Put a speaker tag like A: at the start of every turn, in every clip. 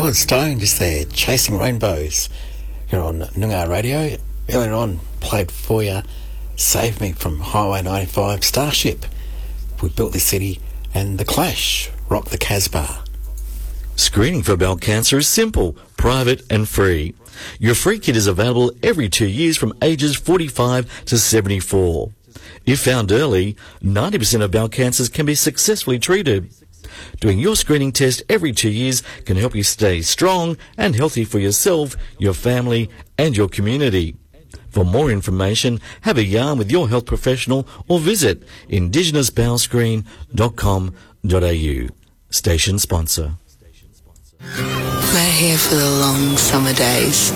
A: Howard Stone just there, Chasing Rainbows, here on Noongar Radio. Earlier on, played for you Save Me from Highway 95, Starship, We Built This City, and The Clash, Rock the Casbah.
B: Screening for bowel cancer is simple, private and free. Your free kit is available every 2 years from ages 45 to 74. If found early, 90% of bowel cancers can be successfully treated. Doing your screening test every 2 years can help you stay strong and healthy for yourself, your family and your community. For more information, have a yarn with your health professional or visit indigenousbowelscreen.com.au. Station sponsor.
C: We're here for the long summer days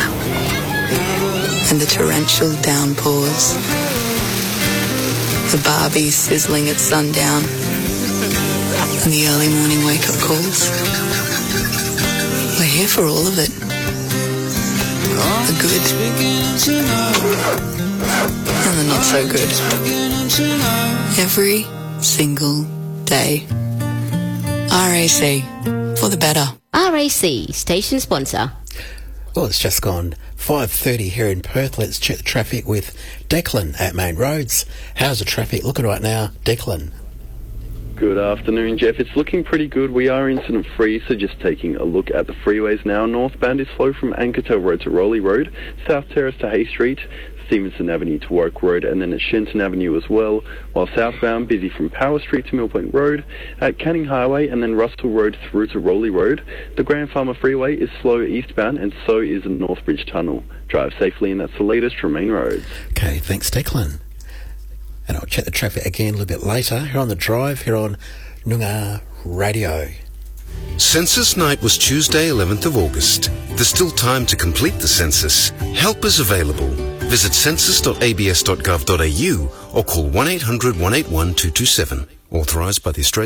C: and the torrential downpours, the Barbie sizzling at sundown and the early morning wake-up calls. We're here for all of it. The good and the not so good. Every single day. RAC, for the better.
D: RAC, station sponsor.
A: Well, it's just gone 5:30 here in Perth. Let's check the traffic with Declan at Main Roads. How's the traffic looking right now, Declan?
E: Good afternoon, Jeff. It's looking pretty good. We are incident-free, so just taking a look at the freeways now. Northbound is slow from Ankertel Road to Rowley Road, South Terrace to Hay Street, Stevenson Avenue to Woke Road, and then at Shenton Avenue as well, while southbound busy from Power Street to Millpoint Road, at Canning Highway, and then Russell Road through to Rowley Road. The Grand Farmer Freeway is slow eastbound, and so is the Northbridge Tunnel. Drive safely, and that's the latest from Main Roads.
A: Okay, thanks, Declan. And I'll check the traffic again a little bit later here on The Drive, here on Noongar Radio.
F: Census night was Tuesday, 11th of August. There's still time to complete the census. Help is available. Visit census.abs.gov.au or call 1-800-181-227. Authorised by the Australian